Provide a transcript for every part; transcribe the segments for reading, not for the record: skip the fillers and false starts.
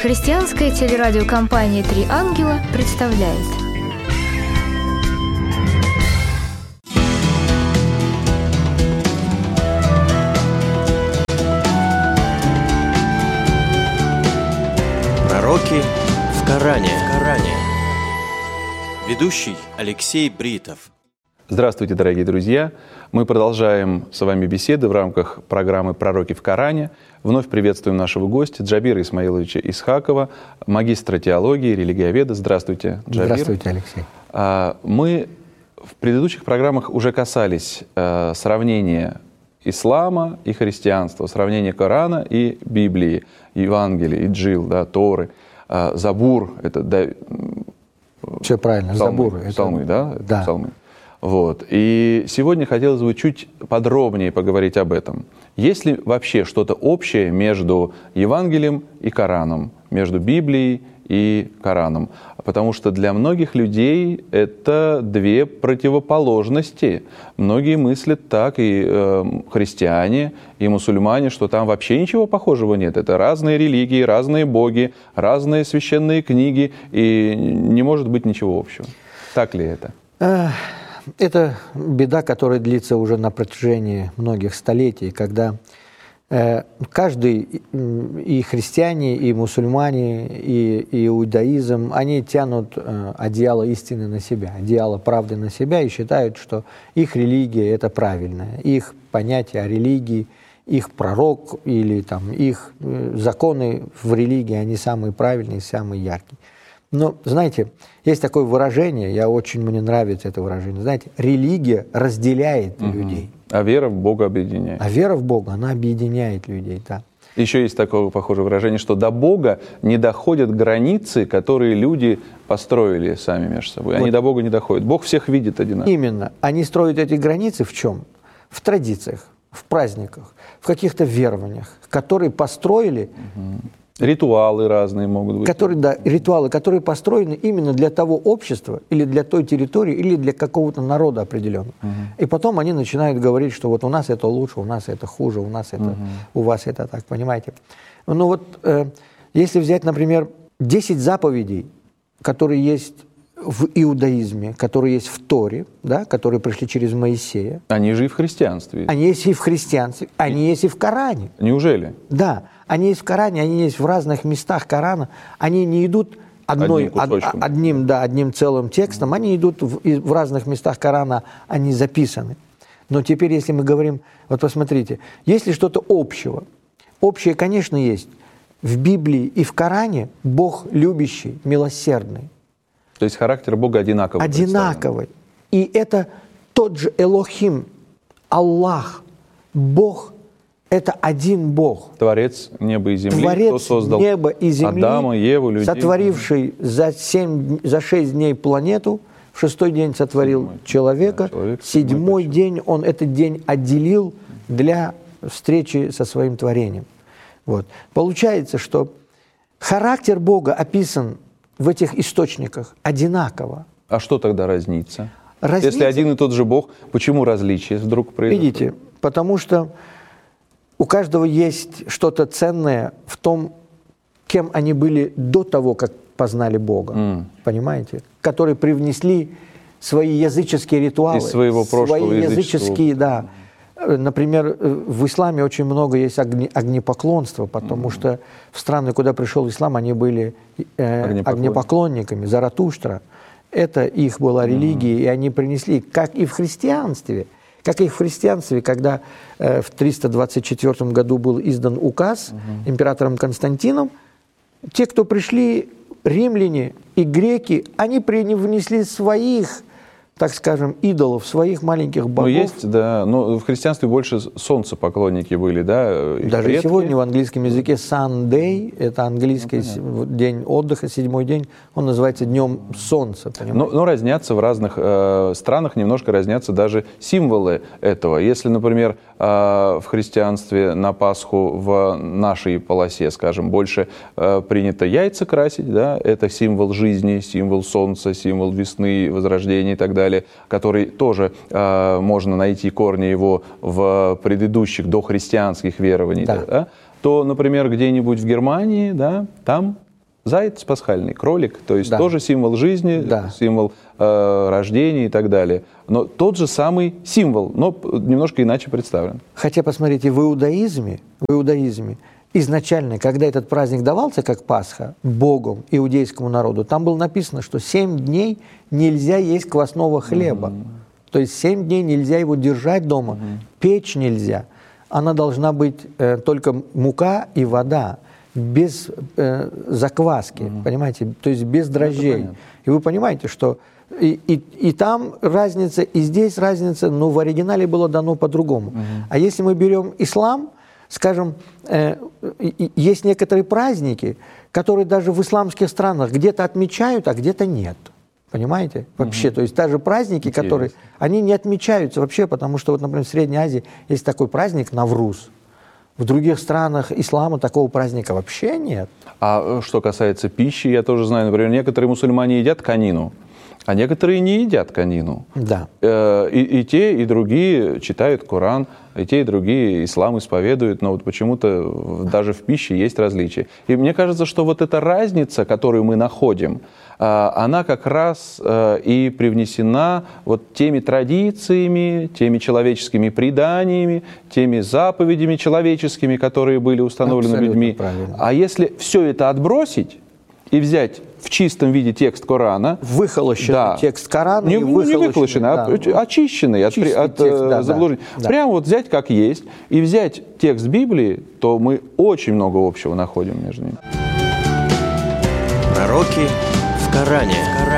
Христианская телерадиокомпания «Три ангела» представляет. Пророки в Коране. Ведущий Алексей Бритов. Здравствуйте, дорогие друзья! Мы продолжаем с вами беседы в рамках программы «Пророки в Коране». Вновь приветствуем нашего гостя Джабира Исмаиловича Исхакова, магистра теологии, религиоведа. Здравствуйте, Джабир. Здравствуйте, Алексей. Мы в предыдущих программах уже касались сравнения ислама и христианства, сравнения Корана и Библии, Евангелия, Инджил, Торы, Забур. Это все правильно, Забур. Псалмы, да? Да. Псалмы. Вот. И сегодня хотелось бы чуть подробнее поговорить об этом. Есть ли вообще что-то общее между Евангелием и Кораном, между Библией и Кораном? Потому что для многих людей это две противоположности. Многие мыслят так, и христиане, и мусульмане, что там вообще ничего похожего нет. Это разные религии, разные боги, разные священные книги, и не может быть ничего общего. Так ли это? Это беда, которая длится уже на протяжении многих столетий, когда каждый, и христиане, и мусульмане, и иудаизм, они тянут одеяло истины на себя, одеяло правды на себя и считают, что их религия – это правильное, их понятие о религии, их пророк или там, их законы в религии, они самые правильные, самые яркие. Но, знаете, есть такое выражение, мне нравится это выражение, знаете, религия разделяет людей. А вера в Бога объединяет. А вера в Бога, она объединяет людей, да. Еще есть такое похожее выражение, что до Бога не доходят границы, которые люди построили сами между собой. Они до Бога не доходят. Бог всех видит одинаково. Именно. Они строят эти границы в чем? В традициях, в праздниках, в каких-то верованиях, которые построили... Ритуалы разные могут быть. Ритуалы, которые построены именно для того общества, или для той территории, или для какого-то народа определенного. И потом они начинают говорить, что вот у нас это лучше, у нас это хуже, у нас это, у вас это так, понимаете? Ну вот, если взять, например, 10 заповедей, которые есть в иудаизме, которые есть в Торе, да, которые пришли через Моисея. Они же и в христианстве. Они есть и в христианстве, они есть и в Коране. Неужели? Да, они есть в Коране, они есть в разных местах Корана. Они не идут одним целым текстом, они идут в разных местах Корана, они записаны. Но теперь, если мы говорим, вот посмотрите, есть ли что-то общего? Общее, конечно, есть. В Библии и в Коране Бог любящий, милосердный. То есть характер Бога одинаковый. Одинаковый. И это тот же Элохим, Аллах, Бог, это один Бог. Творец неба и земли. Творец кто создал неба и земли, Адама, Еву, людей. Сотворивший за 6 дней планету, в 6-й день сотворил человека, 7-й день он этот день отделил для встречи со своим творением. Вот. Получается, что характер Бога описан в этих источниках одинаково. А что тогда разнится? Если один и тот же Бог, почему различие вдруг произошло? Видите, потому что у каждого есть что-то ценное в том, кем они были до того, как познали Бога. Понимаете? Которые привнесли свои языческие ритуалы. Из своего прошлого свои языческие, да. Например, в исламе очень много есть огнепоклонства, потому что в страны, куда пришел ислам, они были огнепоклонниками. Заратуштра – это их была религия, и они принесли, как и в христианстве, когда в 324 году был издан указ императором Константином, те, кто пришли, римляне и греки, они внесли своих, так скажем, идолов, своих маленьких богов. Есть, да, но в христианстве больше солнцепоклонники были, да? Даже предки. Сегодня в английском языке Sunday, это английский день отдыха, 7-й день, он называется Днем Солнца. Но разнятся в разных странах, немножко разнятся даже символы этого. Если, например, в христианстве на Пасху в нашей полосе, скажем, больше принято яйца красить, да, это символ жизни, символ солнца, символ весны, возрождения и так далее. Который тоже можно найти корни его в предыдущих дохристианских верованиях, да, то, например, где-нибудь в Германии, да, там Заяц пасхальный, кролик, то есть Да. тоже символ жизни, Да. символ рождения и так далее. Но тот же самый символ, но немножко иначе представлен. Хотя, посмотрите, в иудаизме изначально, когда этот праздник давался как Пасха Богом, иудейскому народу, там было написано, что 7 дней нельзя есть квасного хлеба. То есть 7 дней нельзя его держать дома, печь нельзя. Она должна быть только мука и вода, без закваски, понимаете, то есть без дрожжей. И вы понимаете, что и там разница, и здесь разница, но в оригинале было дано по-другому. А если мы берем ислам, скажем, есть некоторые праздники, которые даже в исламских странах где-то отмечают, а где-то нет. Понимаете? Вообще, то есть даже праздники, которые, они не отмечаются вообще, потому что, вот, например, в Средней Азии есть такой праздник Навруз. В других странах ислама такого праздника вообще нет. А что касается пищи, я тоже знаю, например, некоторые мусульмане едят конину, а некоторые не едят конину. Да. И те, и другие читают Коран, и те, и другие ислам исповедуют, но вот почему-то даже в пище есть различия. И мне кажется, что вот эта разница, которую мы находим, она как раз и привнесена вот теми традициями, теми человеческими преданиями, теми заповедями человеческими, которые были установлены Абсолютно людьми. правильно. А если все это отбросить и взять в чистом виде текст Корана, Выхолощенный текст Корана. не и выхолощенный, а очищенный от Чистый текст, да, заблуждений. да. Прямо вот взять как есть и взять текст Библии, то мы очень много общего находим между ними. Пророки в Коране.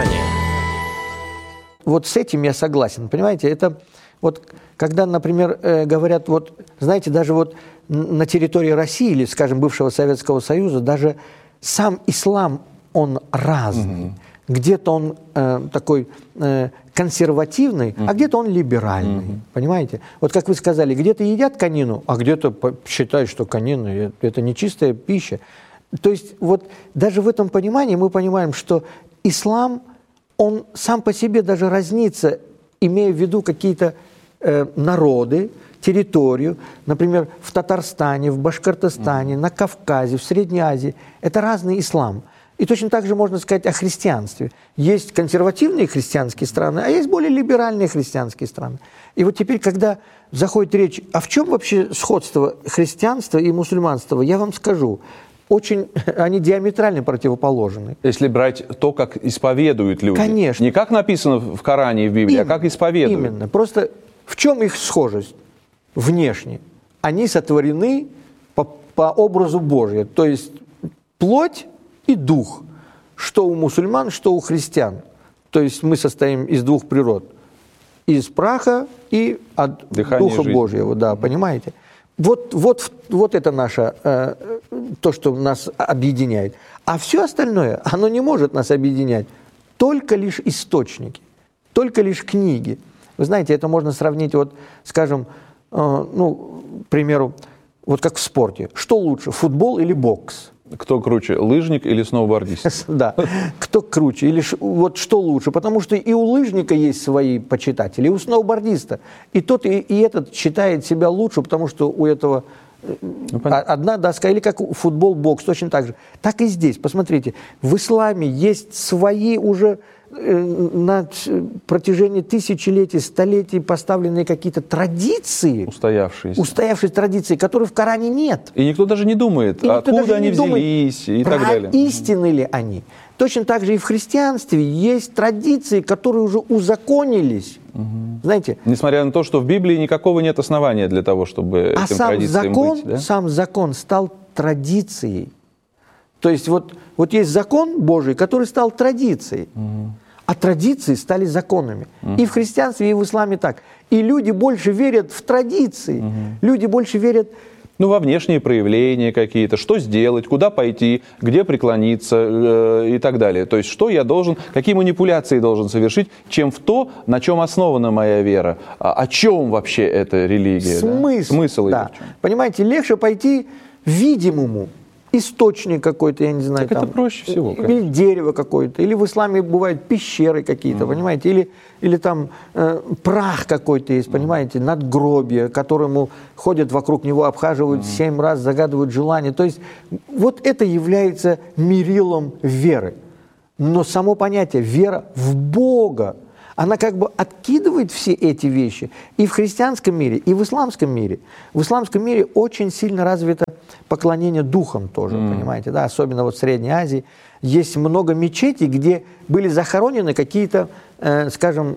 Вот с этим я согласен, понимаете, это вот когда, например, говорят, вот, знаете, даже вот на территории России или, скажем, бывшего Советского Союза, даже сам ислам, он разный. Где-то он такой консервативный, а где-то он либеральный, понимаете? Вот как вы сказали, где-то едят конину, а где-то считают, что конина – это нечистая пища. То есть вот даже в этом понимании мы понимаем, что ислам, он сам по себе даже разнится, имея в виду какие-то народы, территорию, например, в Татарстане, в Башкортостане, на Кавказе, в Средней Азии. Это разный ислам. И точно так же можно сказать о христианстве. Есть консервативные христианские страны, а есть более либеральные христианские страны. И вот теперь, когда заходит речь, а в чем вообще сходство христианства и мусульманства, я вам скажу. Очень, они диаметрально противоположны. Если брать то, как исповедуют люди. Конечно. Не как написано в Коране и в Библии, а как исповедуют. Именно. Просто в чем их схожесть? Внешне. Они сотворены по образу Божию. То есть плоть и дух. Что у мусульман, что у христиан. То есть мы состоим из двух природ. Из праха и от Дыхание Духа жизни. Божьего. Да, понимаете? Вот это наше, то, что нас объединяет. А все остальное, оно не может нас объединять. Только лишь источники, только лишь книги. Вы знаете, это можно сравнить, вот, скажем, к примеру, вот как в спорте. Что лучше, футбол или бокс? Кто круче, лыжник или сноубордист? Да, кто круче, или вот что лучше, потому что и у лыжника есть свои почитатели, и у сноубордиста. И тот, и этот считает себя лучше, потому что у этого одна доска, или как футбол, бокс, точно так же. Так и здесь, посмотрите, в исламе есть свои уже на протяжении тысячелетий, столетий поставленные какие-то традиции, устоявшиеся традиции, которые в Коране нет. И никто даже не думает, откуда они взялись и так далее. Истинны ли они? Точно так же и в христианстве есть традиции, которые уже узаконились. Знаете? Несмотря на то, что в Библии никакого нет основания для того, чтобы этим традициям быть. Да? Сам закон стал традицией. То есть вот есть закон Божий, который стал традицией. А традиции стали законами. И в христианстве, и в исламе так. И люди больше верят в традиции. Люди больше верят... во внешние проявления какие-то, что сделать, куда пойти, где преклониться и так далее. То есть, что я должен, какие манипуляции должен совершить, чем в то, на чем основана моя вера. О чем вообще эта религия? Смысл. Смысл да. ее в чем? Понимаете, легче пойти видимому, источник какой-то, я не знаю. Так там, это проще всего, или дерево какое-то, или в исламе бывают пещеры какие-то, понимаете, или там прах какой-то есть, понимаете, надгробие, которому ходят вокруг него, обхаживают 7 раз, загадывают желания. То есть вот это является мерилом веры. Но само понятие вера в Бога, она как бы откидывает все эти вещи и в христианском мире, и в исламском мире. В исламском мире очень сильно развито поклонение духам тоже, понимаете, да, особенно вот в Средней Азии. Есть много мечетей, где были захоронены какие-то, скажем,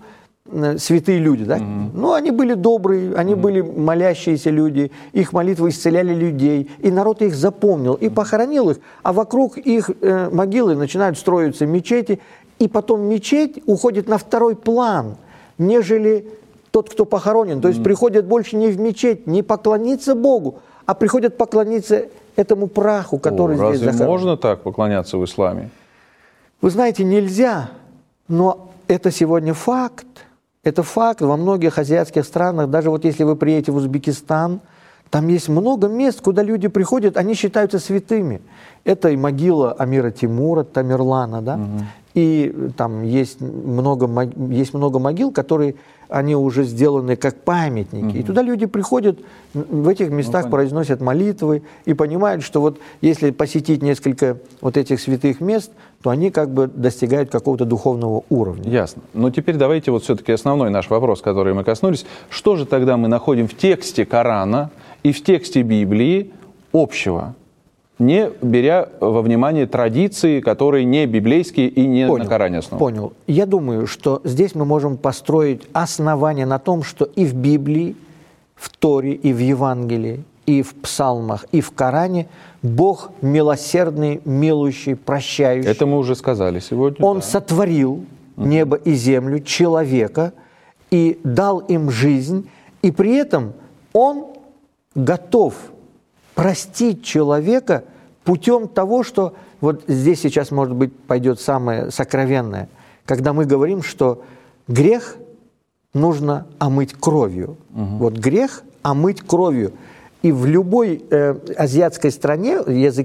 святые люди, да? Ну, они были добрые, они были молящиеся люди, их молитвы исцеляли людей, и народ их запомнил, и похоронил их, а вокруг их могилы начинают строиться мечети, и потом мечеть уходит на второй план, нежели тот, кто похоронен. То есть приходят больше не в мечеть, не поклониться Богу, а приходят поклониться этому праху, который здесь захоронен. Разве можно так поклоняться в исламе? Вы знаете, нельзя, но это сегодня факт. Это факт во многих азиатских странах. Даже вот если вы приедете в Узбекистан, там есть много мест, куда люди приходят, они считаются святыми. Это и могила Амира Тимура, Тамерлана, да? И там есть много могил, которые они уже сделаны как памятники. И туда люди приходят, в этих местах произносят молитвы и понимают, что вот если посетить несколько вот этих святых мест, то они как бы достигают какого-то духовного уровня. Ясно. Но теперь давайте вот все-таки основной наш вопрос, который мы коснулись. Что же тогда мы находим в тексте Корана и в тексте Библии общего, не беря во внимание традиции, которые не библейские и не на Коране основаны? Понял. Я думаю, что здесь мы можем построить основание на том, что и в Библии, в Торе, и в Евангелии, и в Псалмах, и в Коране Бог милосердный, милующий, прощающий. Это мы уже сказали сегодня. Он сотворил небо и землю, человека, и дал им жизнь, и при этом Он готов простить человека путем того, что вот здесь сейчас, может быть, пойдет самое сокровенное, когда мы говорим, что грех нужно омыть кровью. Вот грех омыть кровью. И в любой азиатской стране,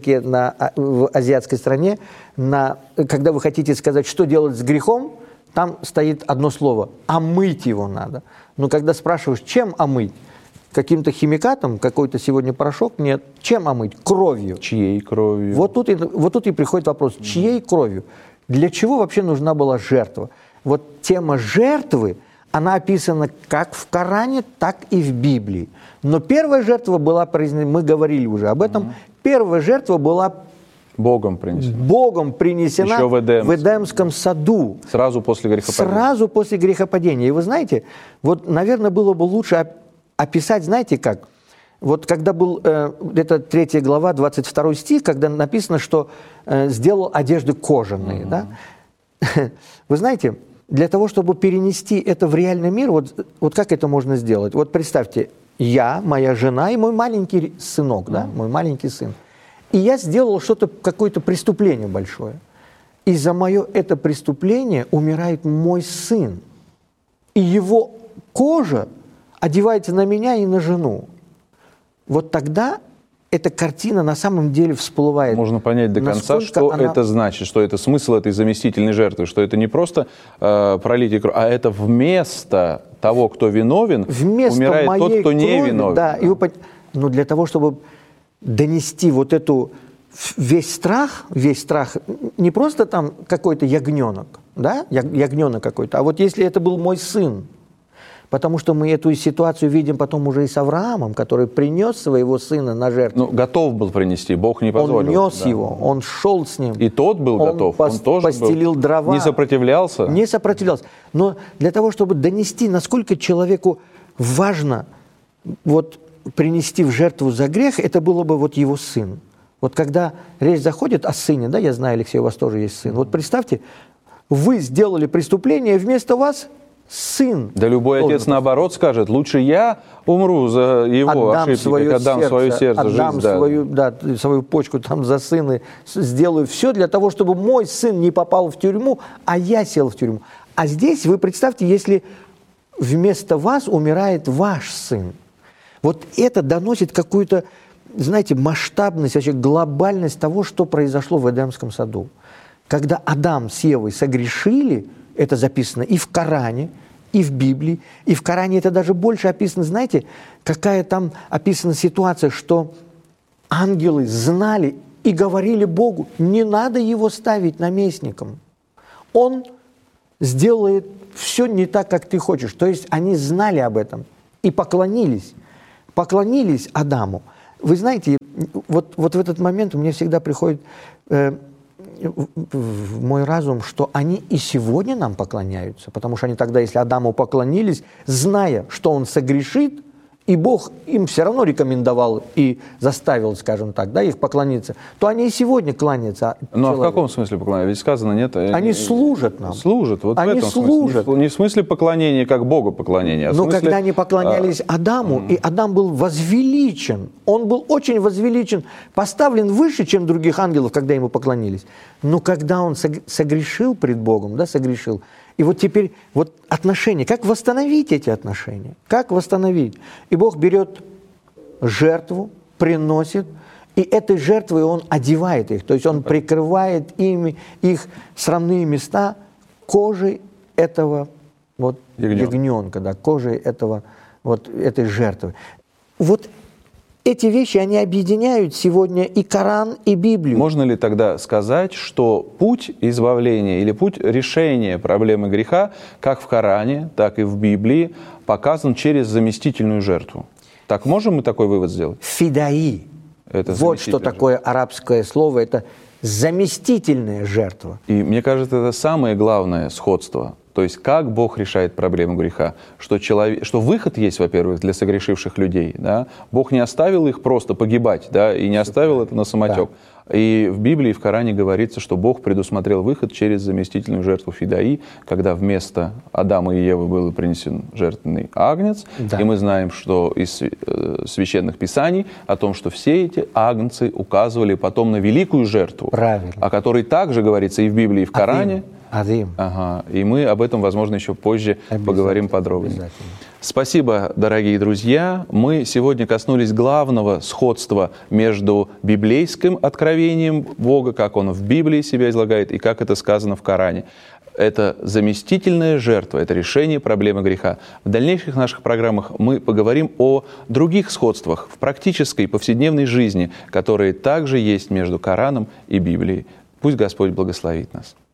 в азиатской стране, когда вы хотите сказать, что делать с грехом, там стоит одно слово – омыть его надо. Но когда спрашиваешь, чем омыть? Каким-то химикатом, какой-то сегодня порошок? Нет. Чем омыть? Кровью. Чьей кровью? Вот тут и приходит вопрос, чьей кровью? Для чего вообще нужна была жертва? Вот тема жертвы, она описана как в Коране, так и в Библии. Но первая жертва была произнесена, мы говорили уже об этом, первая жертва была Богом принесена. Богом принесена Еще в Эдемском саду. Сразу после грехопадения. Сразу после грехопадения. И вы знаете, вот, наверное, было бы лучше описать, знаете как? Вот когда был, это 3 глава, 22 стих, когда написано, что сделал одежды кожаные. Да? Вы знаете, для того, чтобы перенести это в реальный мир, вот как это можно сделать? Вот представьте, я, моя жена и мой маленький сынок, да? Мой маленький сын. И я сделал что-то, какое-то преступление большое. И за мое это преступление умирает мой сын. И его кожа одевается на меня и на жену. Вот тогда эта картина на самом деле всплывает. Можно понять до конца, что это значит, что это смысл этой заместительной жертвы, что это не просто пролитие крови, а это вместо того, кто виновен, умирает тот, кто не виновен. Да, но для того, чтобы донести вот эту весь страх, не просто там какой-то ягненок, да, ягненок какой-то, а вот если это был мой сын, потому что мы эту ситуацию видим потом уже и с Авраамом, который принес своего сына на жертву. Ну, готов был принести, Бог не позволил. Он нес его, он шел с ним. И тот был готов, он тоже постелил дрова. Не сопротивлялся? Не сопротивлялся. Но для того, чтобы донести, насколько человеку важно вот принести в жертву за грех, это было бы вот его сын. Вот когда речь заходит о сыне, да, я знаю, Алексей, у вас тоже есть сын. Вот представьте, вы сделали преступление, вместо вас сын. Да любой отец наоборот скажет, лучше я умру за его ошибки, как отдам свое сердце, отдам жизнь, свою почку там за сына, сделаю все для того, чтобы мой сын не попал в тюрьму, а я сел в тюрьму. А здесь вы представьте, если вместо вас умирает ваш сын. Вот это доносит какую-то знаете, масштабность, вообще глобальность того, что произошло в Эдемском саду. Когда Адам с Евой согрешили, это записано и в Коране, и в Библии, и в Коране это даже больше описано, знаете, какая там описана ситуация, что ангелы знали и говорили Богу, не надо его ставить наместником. Он сделает все не так, как ты хочешь. То есть они знали об этом и поклонились Адаму. Вы знаете, вот в этот момент мне всегда приходит в мой разум, что они и сегодня нам поклоняются, потому что они тогда, если Адаму поклонились, зная, что он согрешит, и Бог им все равно рекомендовал и заставил, скажем так, да, их поклониться, то они и сегодня кланятся. Ну, а в каком смысле поклоняются? Ведь сказано, нет... Они служат нам. Служат, вот они в этом служат. смысле. Не в смысле поклонения, как Богу поклонения, а в Но смысле... когда они поклонялись Адаму, и Адам был возвеличен, он был очень возвеличен, поставлен выше, чем других ангелов, когда ему поклонились. Но когда он согрешил пред Богом, да, согрешил, и вот теперь вот отношения, как восстановить эти отношения? Как восстановить? И Бог берет жертву, приносит, и этой жертвой Он одевает их, то есть Он прикрывает ими их срамные места кожей этого вот ягненка, да, кожей этого, вот, этой жертвы. Вот эти вещи, они объединяют сегодня и Коран, и Библию. Можно ли тогда сказать, что путь избавления или путь решения проблемы греха, как в Коране, так и в Библии, показан через заместительную жертву? Так можем мы такой вывод сделать? Фидаи. Вот что такое арабское слово. Это заместительная жертва. И мне кажется, это самое главное сходство. То есть как Бог решает проблему греха? Что выход есть, во-первых, для согрешивших людей. Да? Бог не оставил их просто погибать, да, и не оставил это на самотек. Да. И в Библии, в Коране говорится, что Бог предусмотрел выход через заместительную жертву фидаи, когда вместо Адама и Евы был принесен жертвенный агнец. Да. И мы знаем, что из священных писаний о том, что все эти агнцы указывали потом на великую жертву, о которой также говорится и в Библии, и в Коране. Ага. И мы об этом, возможно, еще позже поговорим подробнее. Спасибо, дорогие друзья. Мы сегодня коснулись главного сходства между библейским откровением Бога, как Он в Библии себя излагает, и как это сказано в Коране. Это заместительная жертва, это решение проблемы греха. В дальнейших наших программах мы поговорим о других сходствах в практической повседневной жизни, которые также есть между Кораном и Библией. Пусть Господь благословит нас.